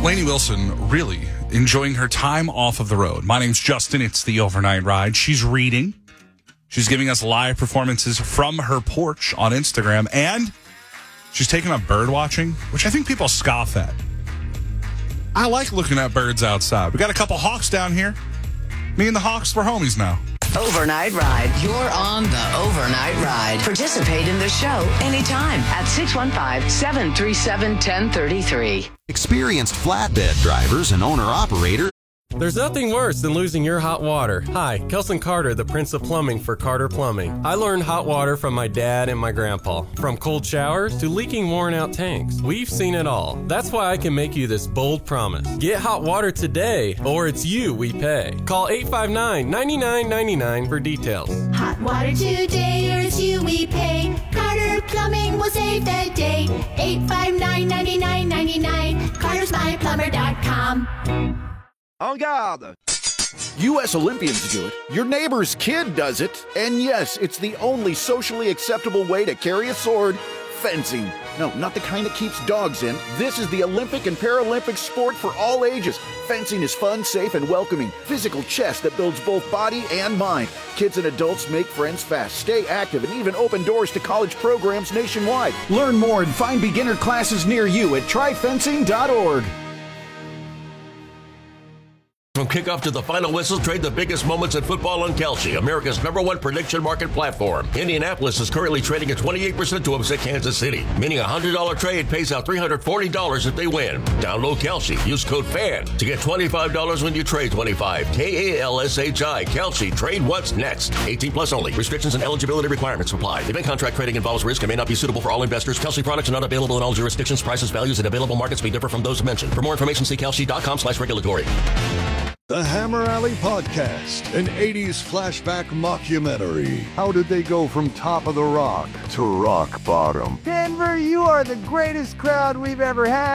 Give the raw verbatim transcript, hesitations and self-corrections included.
Lainey Wilson really enjoying her time off of the road. My name's Justin. It's the Overnight Ride. She's reading. She's giving us live performances from her porch on Instagram. And she's taking up bird watching, which I think people scoff at. I like looking at birds outside. We got a couple hawks down here. Me and the hawks, we're homies now. Overnight Ride. You're on the Overnight Ride. Participate in the show anytime at six one five, seven three seven, one zero three three. Experienced flatbed drivers and owner-operator. There's nothing worse than losing your hot water. Hi, Kelson Carter, the Prince of Plumbing for Carter Plumbing. I learned hot water from my dad and my grandpa. From cold showers to leaking worn-out tanks. We've seen it all. That's why I can make you this bold promise. Get hot water today, or it's you we pay. Call eight five nine, nine nine nine nine for details. Hot water today, or it's you we pay. Carter Plumbing will save the day. eight five nine, nine nine nine nine. carters my plumber dot com. En garde! U S Olympians do it, your neighbor's kid does it, and yes, it's the only socially acceptable way to carry a sword, fencing. No, not the kind that keeps dogs in. This is the Olympic and Paralympic sport for all ages. Fencing is fun, safe, and welcoming. Physical chess that builds both body and mind. Kids and adults make friends fast, stay active, and even open doors to college programs nationwide. Learn more and find beginner classes near you at try fencing dot org. From kickoff to the final whistle, trade the biggest moments in football on Kalshi, America's number one prediction market platform. Indianapolis is currently trading at twenty-eight percent to upset Kansas City, meaning a one hundred dollars trade pays out three hundred forty dollars if they win. Download Kalshi. Use code FAN to get twenty-five dollars when you trade twenty-five. K A L S H I. Kalshi. Trade what's next. eighteen plus only. Restrictions and eligibility requirements apply. Event contract trading involves risk and may not be suitable for all investors. Kalshi products are not available in all jurisdictions. Prices, values, and available markets may differ from those mentioned. For more information, see kalshi dot com slash regulatory. The Hammer Alley Podcast, an eighties flashback mockumentary. How did they go from top of the rock to rock bottom? Denver, you are the greatest crowd we've ever had.